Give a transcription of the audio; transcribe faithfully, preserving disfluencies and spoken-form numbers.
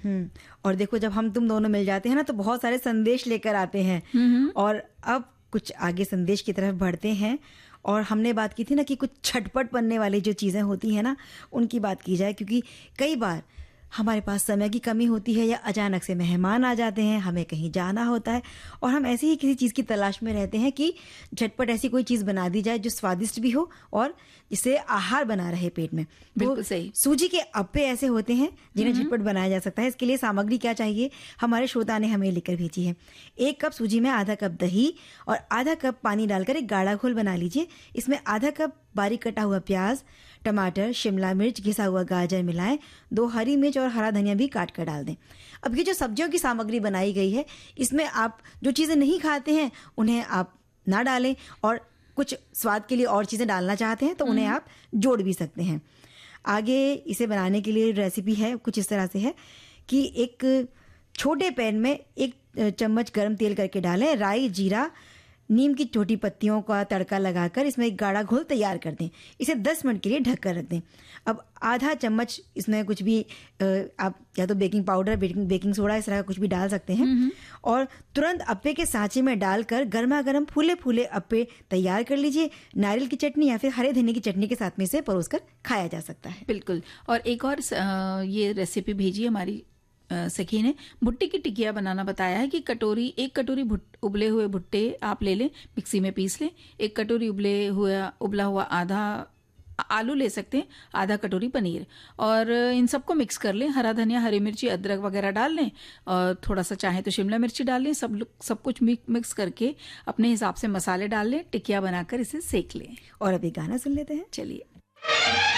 हम्म और देखो, जब हम तुम दोनों मिल जाते हैं ना तो बहुत सारे संदेश लेकर आते हैं। और अब कुछ आगे संदेश की तरफ बढ़ते हैं। और हमने बात की थी ना कि कुछ छटपट बनने वाली जो चीज़ें होती हैं ना, उनकी बात की जाए, क्योंकि कई बार हमारे पास समय की कमी होती है या अचानक से मेहमान आ जाते हैं, हमें कहीं जाना होता है और हम ऐसे ही किसी चीज़ की तलाश में रहते हैं कि झटपट ऐसी कोई चीज़ बना दी जाए जो स्वादिष्ट भी हो और जिससे आहार बना रहे पेट में। बिल्कुल सही। सूजी के अप्पे ऐसे होते हैं जिन्हें झटपट बनाया जा सकता है। इसके लिए सामग्री क्या चाहिए, हमारे श्रोता ने हमें लिखकर भेजी है। एक कप सूजी में आधा कप दही और आधा कप पानी डालकर एक गाढ़ा घोल बना लीजिए। इसमें आधा कप बारीक कटा हुआ प्याज, टमाटर, शिमला मिर्च, घिसा हुआ गाजर मिलाएं। दो हरी मिर्च और हरा धनिया भी काट कर डाल दें। अब ये जो सब्जियों की सामग्री बनाई गई है, इसमें आप जो चीज़ें नहीं खाते हैं उन्हें आप ना डालें और कुछ स्वाद के लिए और चीज़ें डालना चाहते हैं तो उन्हें आप जोड़ भी सकते हैं। आगे इसे बनाने के लिए रेसिपी है कुछ इस तरह से है कि एक छोटे पैन में एक चम्मच गर्म तेल करके डालें। राई, जीरा, नीम की छोटी पत्तियों का तड़का लगाकर इसमें एक गाढ़ा घोल तैयार कर दें। इसे दस मिनट के लिए ढक कर रख दें। अब आधा चम्मच इसमें कुछ भी आप या तो baking powder, baking baking soda, इस तरह का कुछ भी डाल सकते हैं और तुरंत अप्पे के सांचे में डालकर गर्मा गर्म फूले फूले अप्पे तैयार कर लीजिए। नारियल की चटनी या फिर हरे धनिया की चटनी के साथ में इसे परोसकर खाया जा सकता है। बिल्कुल। और एक और ये रेसिपी भेजी हमारी सखी ने, भुट्टे की टिकिया बनाना बताया है कि कटोरी एक कटोरी उबले हुए भुट्टे आप ले लें, मिक्सी में पीस लें। एक कटोरी उबले हुआ उबला हुआ आधा आलू ले सकते हैं, आधा कटोरी पनीर, और इन सबको मिक्स कर लें। हरा धनिया, हरी मिर्ची, अदरक वगैरह डाल लें और थोड़ा सा चाहे तो शिमला मिर्ची डाल लें। सब सब कुछ मिक्स करके अपने हिसाब से मसाले डाल लें, टिकिया बनाकर इसे सेक लें। और अभी गाना सुन लेते हैं, चलिए।